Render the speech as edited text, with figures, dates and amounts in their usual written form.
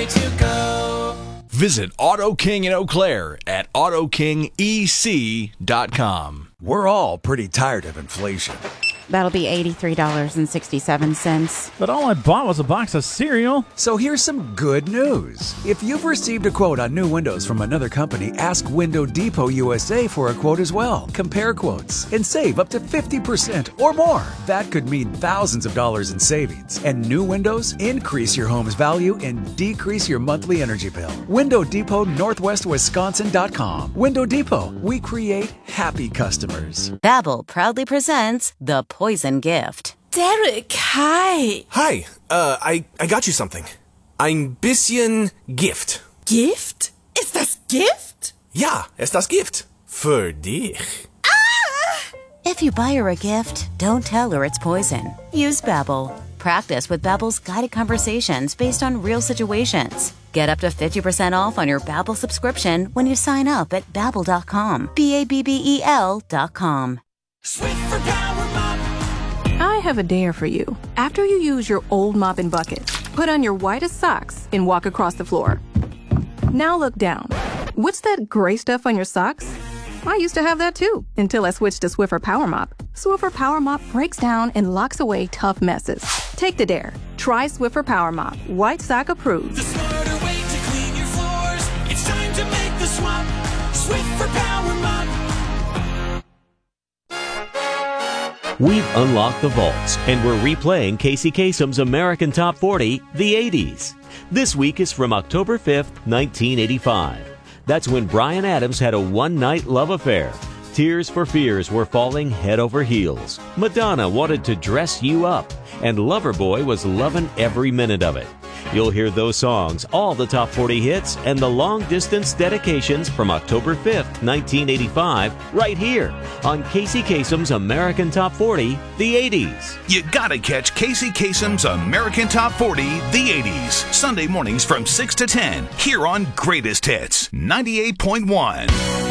way to go. Visit Auto King in Eau Claire at AutoKingEC.com. We're all pretty tired of inflation. That'll be $83.67. But all I bought was a box of cereal. So here's some good news. If you've received a quote on new windows from another company, ask Window Depot USA for a quote as well. Compare quotes and save up to 50% or more. That could mean thousands of dollars in savings. And new windows increase your home's value and decrease your monthly energy bill. Window Depot, NorthwestWisconsin.com. Window Depot, we create happy customers. Babbel proudly presents The Poison Gift. Derek, hi. Hi, I got you something. Ein bisschen Gift. Gift? Ist das Gift? Ja, ist das Gift. Für dich. If you buy her a gift, don't tell her it's poison. Use Babbel. Practice with Babbel's guided conversations based on real situations. Get up to 50% off on your Babbel subscription when you sign up at Babbel.com. Babbel.com. Swiffer Power Mop. I have a dare for you. After you use your old mop and bucket, put on your whitest socks and walk across the floor. Now look down. What's that gray stuff on your socks? I used to have that too, until I switched to Swiffer Power Mop. Swiffer Power Mop breaks down and locks away tough messes. Take the dare. Try Swiffer Power Mop. White sock approved. The smarter way to clean your floors. It's time to make the swap. Swiffer Power Mop. We've unlocked the vaults, and we're replaying Casey Kasem's American Top 40, the 80s. This week is from October 5th, 1985. That's when Bryan Adams had a one-night love affair. Tears for Fears were falling head over heels. Madonna wanted to dress you up, and Loverboy was loving every minute of it. You'll hear those songs, all the top 40 hits, and the long-distance dedications from October 5th, 1985, right here on Casey Kasem's American Top 40, the 80s. You gotta catch Casey Kasem's American Top 40, the 80s, Sunday mornings from 6 to 10, here on Greatest Hits, 98.1.